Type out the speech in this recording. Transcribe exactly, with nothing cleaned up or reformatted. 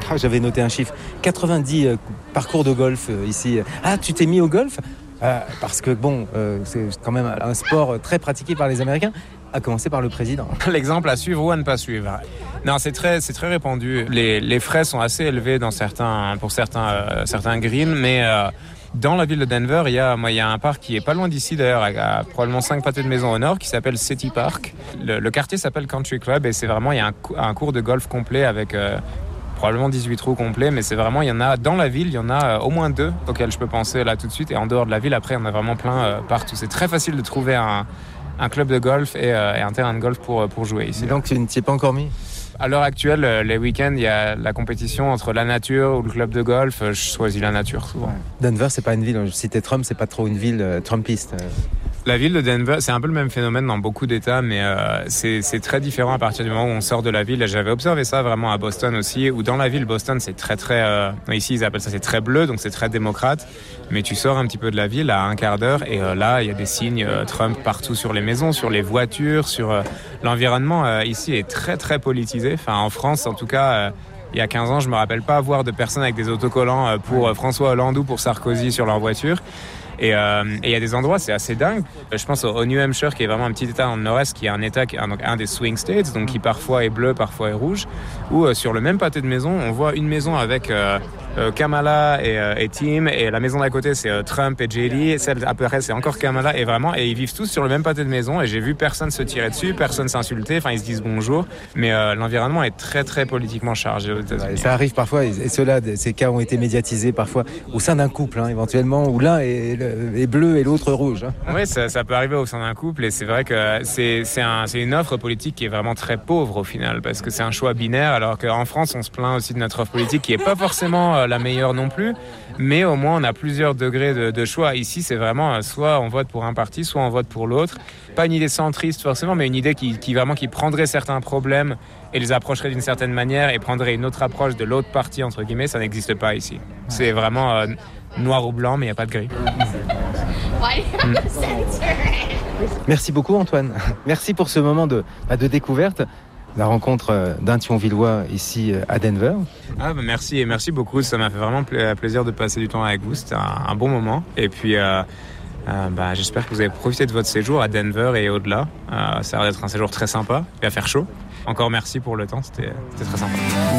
Ah, j'avais noté un chiffre, quatre-vingt-dix euh, parcours de golf euh, ici. Ah, tu t'es mis au golf euh, parce que bon, euh, c'est quand même un sport très pratiqué par les Américains, à commencer par le président. L'exemple à suivre ou à ne pas suivre. Non, c'est très, c'est très répandu. Les, les frais sont assez élevés dans certains, pour certains, euh, certains greens, mais euh, dans la ville de Denver, il y a, moi, il y a un parc qui est pas loin d'ici d'ailleurs, à, à probablement cinq pâtés de maison au nord, qui s'appelle City Park. Le, le quartier s'appelle Country Club et c'est vraiment, il y a un, un cours de golf complet avec euh, probablement dix-huit trous complets, mais c'est vraiment, il y en a dans la ville, il y en a euh, au moins deux auxquels je peux penser là tout de suite, et en dehors de la ville, après, il y en a vraiment plein euh, partout. C'est très facile de trouver un, un club de golf et, euh, et un terrain de golf pour, pour jouer ici. Et donc tu ne t'y es pas encore mis ? À l'heure actuelle, les week-ends, il y a la compétition entre la nature ou le club de golf. Je choisis la nature souvent. Denver, c'est pas une ville, je citais Trump, c'est pas trop une ville euh, trumpiste. La ville de Denver, c'est un peu le même phénomène dans beaucoup d'États, mais euh, c'est, c'est très différent à partir du moment où on sort de la ville. J'avais observé ça vraiment à Boston aussi, où dans la ville, Boston, c'est très très... Euh, ici, ils appellent ça, c'est très bleu, donc c'est très démocrate. Mais tu sors un petit peu de la ville à un quart d'heure, et euh, là, il y a des signes euh, Trump partout sur les maisons, sur les voitures, sur euh, l'environnement. Euh, ici est très très politisé. Enfin, en France, en tout cas... Euh, il y a quinze ans, je me rappelle pas voir de personnes avec des autocollants pour François Hollande ou pour Sarkozy sur leur voiture. Et il euh, y a des endroits, c'est assez dingue. Je pense au New Hampshire, qui est vraiment un petit état dans le nord-est, qui est un état, un, un des swing states, donc qui parfois est bleu, parfois est rouge, où euh, sur le même pâté de maison, on voit une maison avec euh, euh, Kamala et, euh, et Tim, et la maison d'à côté, c'est euh, Trump et J D, celle après, c'est encore Kamala, et vraiment, et ils vivent tous sur le même pâté de maison, et j'ai vu personne se tirer dessus, personne s'insulter, enfin ils se disent bonjour, mais euh, l'environnement est très très politiquement chargé aux États-Unis. Ouais, ça arrive parfois, et ceux-là, ces cas ont été médiatisés parfois au sein d'un couple, hein, éventuellement, où l'un est, est bleu et l'autre rouge. Hein. Oui, ça, ça peut arriver au sein d'un couple, et c'est vrai que c'est, c'est, un, c'est une offre politique qui est vraiment très pauvre au final, parce que c'est un choix binaire, alors qu'en France, on se plaint aussi de notre offre politique qui n'est pas forcément la meilleure non plus, mais au moins on a plusieurs degrés de, de choix. Ici, c'est vraiment soit on vote pour un parti, soit on vote pour l'autre. Pas une idée centriste forcément, mais une idée qui, qui vraiment qui prendrait certains problèmes et les approcherait d'une certaine manière et prendrait une autre approche de l'autre parti, entre guillemets, ça n'existe pas ici. C'est vraiment euh, noir ou blanc, mais il n'y a pas de gris. Mm. Merci beaucoup Antoine. Merci pour ce moment de, de découverte. La rencontre d'un Thionvillois ici à Denver. Ah bah merci et merci beaucoup. Ça m'a fait vraiment pla- plaisir de passer du temps avec vous. C'était un, un bon moment. Et puis, euh, euh, bah, j'espère que vous avez profité de votre séjour à Denver et au-delà. Euh, ça a l'air d'être un séjour très sympa. Il va faire chaud. Encore merci pour le temps. C'était, c'était très sympa.